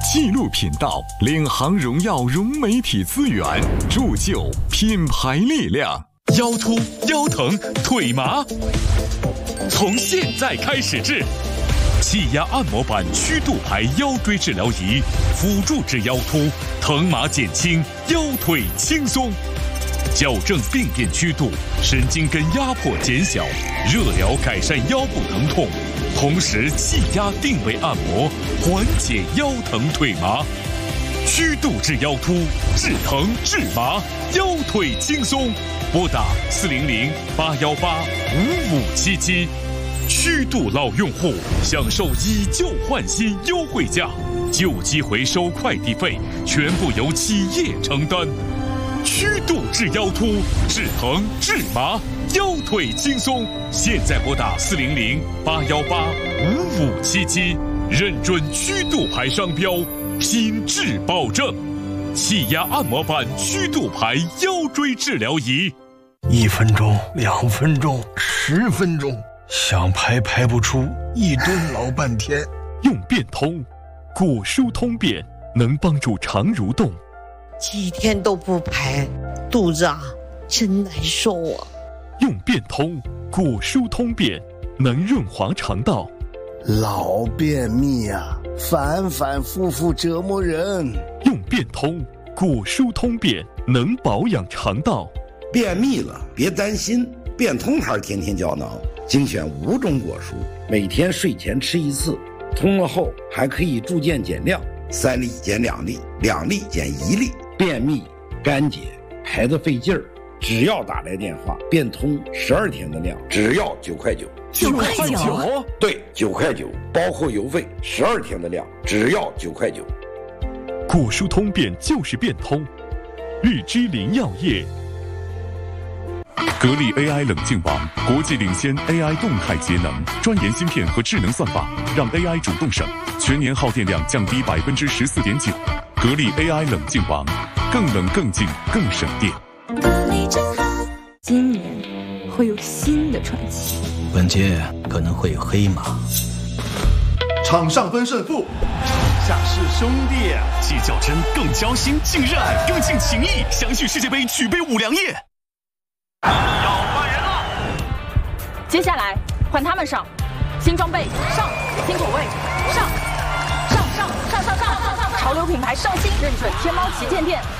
纪录频道，领航荣耀融媒体资源，铸就品牌力量。 腰突、腰疼、腿麻，从现在开始治。气压按摩板曲度牌腰椎治疗仪，辅助治腰突，疼麻减轻，腰腿轻松。矫正病变曲度，神经根压迫减小，热疗改善腰部疼痛，同时气压定位按摩，缓解腰疼腿麻。曲度治腰突，治疼治麻，腰腿轻松。拨打400-818-5577。曲度老用户享受以旧换新优惠价，旧机回收快递费全部由企业承担。曲度治腰突，治疼治麻，腰腿轻松。现在拨打400-818-5577，认准曲度牌商标，品质保证。气压按摩板曲度牌腰椎治疗仪 ，1分钟、2分钟、10分钟，想排排不出，一蹲老半天。 用变通，果舒通便能帮助肠蠕动。 几天都不排，肚子真难受啊！ 用变通，果舒通便能润滑肠道。 老便秘反反复复折磨人。 用变通，果舒通便能保养肠道。 便秘了别担心，变通牌天天胶囊精选5种果蔬，每天睡前吃1次，通了后还可以逐渐减量，3粒减2粒，2粒减1粒。便秘、干结、排得费劲儿，只要打来电话，变通12天的量，只要9块9。 9块9？ 对，9块9，包括邮费，12天的量，只要9块9。 果蔬通便就是变通，日之林药业。格力 AI 冷静王，国际领先 AI 动态节能，专研芯片和智能算法，让 AI 主动省，全年耗电量降低14.9%。格力 AI 冷静王，更冷更静更省电。 格力真好。今年会有新的传奇， 本届可能会有黑马。 场上分胜负，场下是兄弟， 既较真更交心，竟热爱更尽情谊，相续世界杯举杯五粮液。 要换人了， 接下来换他们上，新装备上，新口味上，上，潮流品牌上新，认准天猫旗舰店